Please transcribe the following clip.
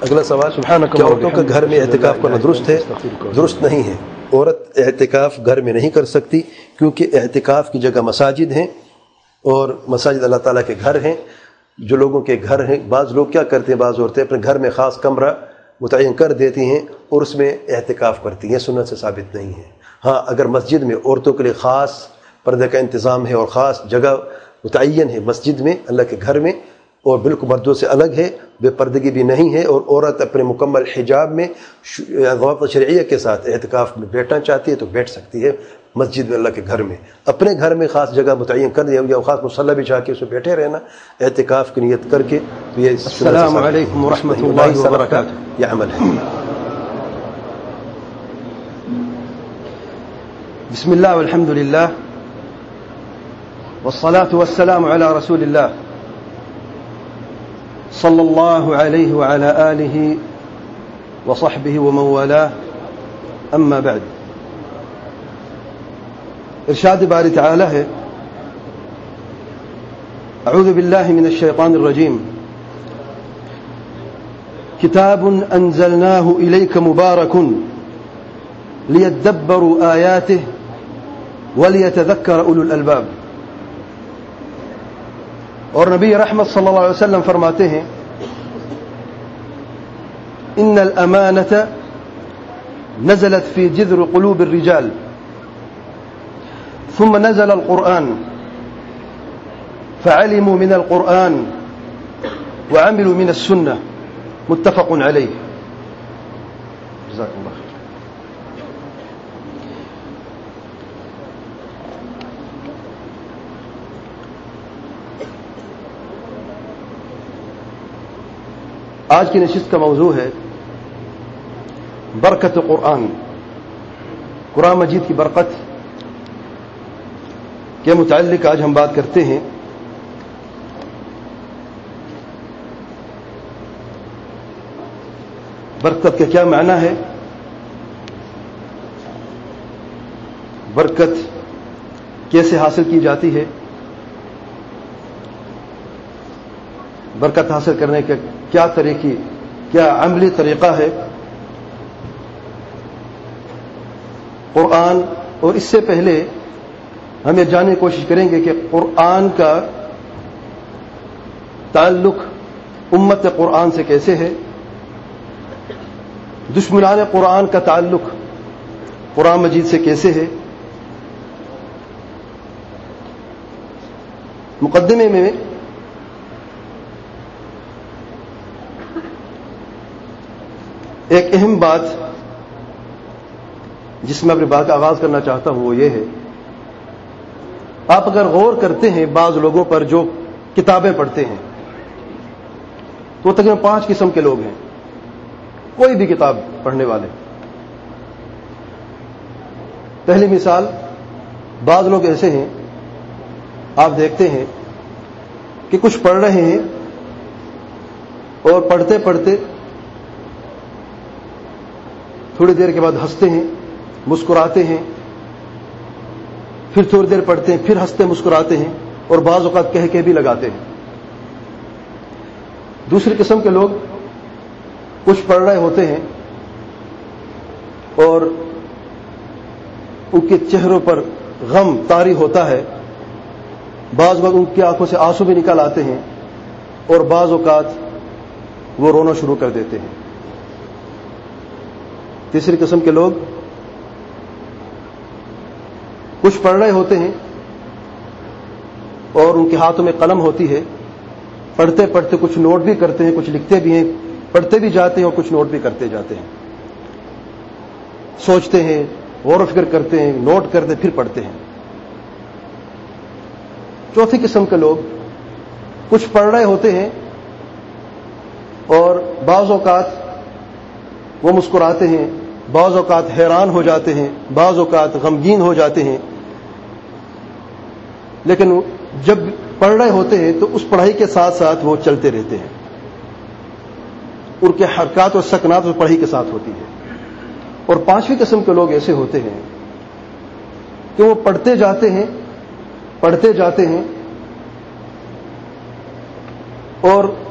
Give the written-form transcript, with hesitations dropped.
اگلا سوال، کیا عورتوں کا گھر میں اعتکاف کرنا درست ہے؟ درست نہیں ہے، عورت اعتکاف گھر میں نہیں کر سکتی، کیونکہ اعتکاف کی جگہ مساجد ہیں اور مساجد اللہ تعالیٰ کے گھر ہیں، جو لوگوں کے گھر ہیں۔ بعض لوگ کیا کرتے ہیں، بعض عورتیں اپنے گھر میں خاص کمرہ متعین کر دیتی ہیں اور اس میں اعتکاف کرتی ہیں، سنت سے ثابت نہیں ہے۔ ہاں، اگر مسجد میں عورتوں کے لیے خاص پردے کا انتظام ہے اور خاص جگہ متعین ہے مسجد میں، اللہ کے گھر میں، اور بالکل مردوں سے الگ ہے، بے پردگی بھی نہیں ہے، اور عورت اپنے مکمل حجاب میں ضوابط شرعیہ کے ساتھ اعتکاف میں بیٹھنا چاہتی ہے تو بیٹھ سکتی ہے مسجد میں، اللہ کے گھر میں۔ اپنے گھر میں خاص جگہ متعین کر دیا یا خاص مصلی بچھا کے اس میں بیٹھے رہنا اعتکاف کی نیت کر کے، تو یہ السلام علیکم ورحمۃ اللہ وبرکاتہ۔ یہ عمل ہے۔ بسم اللہ والحمد للہ والصلاة والسلام علی رسول اللہ صلی اللہ علیہ وعلى آلہ وصحبہ ومن والاه، اما بعد۔ ارشاد باری تعالی ہے، اعوذ باللہ من الشیطان الرجیم، کتاب انزلناہ الیک مبارک لیدبروا آیاتہ ولیتذکر اولو الالباب۔ اور نبی رحمت صلی اللہ علیہ وسلم فرماتے ہیں، ان الامانۃ نزلت فی جذر قلوب الرجال ثم نزل القرآن فعلموا من القرآن وعملوا من السنة، متفق علیہ۔ جزاکم اللہ خیر۔ آج کی نشست کا موضوع ہے برکت قرآن، قرآن مجید کی برکت کے متعلق آج ہم بات کرتے ہیں۔ برکت کا کیا معنی ہے، برکت کیسے حاصل کی جاتی ہے، برکت حاصل کرنے کا کیا طریقے، کیا عملی طریقہ ہے۔ قرآن، اور اس سے پہلے ہم یہ جاننے کی کوشش کریں گے کہ قرآن کا تعلق امت قرآن سے کیسے ہے، دشمنان قرآن کا تعلق قرآن مجید سے کیسے ہے۔ مقدمے میں ایک اہم بات جس میں اپنی بات کا آغاز کرنا چاہتا ہوں وہ یہ ہے، آپ اگر غور کرتے ہیں بعض لوگوں پر جو کتابیں پڑھتے ہیں تو تقریباً 5 قسم کے لوگ ہیں، کوئی بھی کتاب پڑھنے والے۔ پہلی مثال، بعض لوگ ایسے ہیں آپ دیکھتے ہیں کہ کچھ پڑھ رہے ہیں اور پڑھتے پڑھتے تھوڑی دیر کے بعد ہنستے ہیں، مسکراتے ہیں، پھر تھوڑی دیر پڑھتے ہیں، پھر ہنستے مسکراتے ہیں، اور بعض اوقات کہہ کے بھی لگاتے ہیں۔ دوسری قسم کے لوگ کچھ پڑھ رہے ہوتے ہیں اور ان کے چہروں پر غم طاری ہوتا ہے، بعض اوقات ان کی آنکھوں سے آنسو بھی نکل آتے ہیں، اور بعض اوقات وہ رونا شروع کر دیتے ہیں۔ تیسری قسم کے لوگ کچھ پڑھ رہے ہوتے ہیں اور ان کے ہاتھوں میں قلم ہوتی ہے، پڑھتے پڑھتے کچھ نوٹ بھی کرتے ہیں، کچھ لکھتے بھی ہیں، پڑھتے بھی جاتے ہیں اور کچھ نوٹ بھی کرتے جاتے ہیں، سوچتے ہیں، غور و فکر کرتے ہیں، نوٹ کرتے ہیں، پھر پڑھتے ہیں۔ چوتھی قسم کے لوگ کچھ پڑھ رہے ہوتے ہیں اور بعض اوقات وہ مسکراتے ہیں، بعض اوقات حیران ہو جاتے ہیں، بعض اوقات غمگین ہو جاتے ہیں، لیکن جب پڑھ رہے ہوتے ہیں تو اس پڑھائی کے ساتھ ساتھ وہ چلتے رہتے ہیں، ان کے حرکات اور سکنات اس پڑھائی کے ساتھ ہوتی ہے۔ اور پانچویں قسم کے لوگ ایسے ہوتے ہیں کہ وہ پڑھتے جاتے ہیں اور